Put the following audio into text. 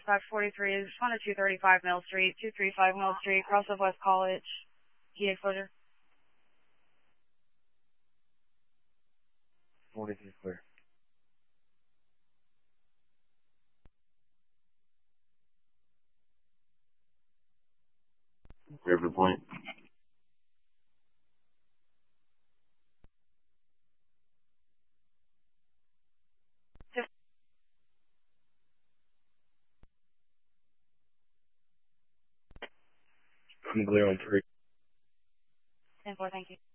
543 is on to 235 Mill Street, 235 Mill Street, cross of West College. Key exposure. 43 clear. Clear for point. I'm clear on 3. 10-4, thank you.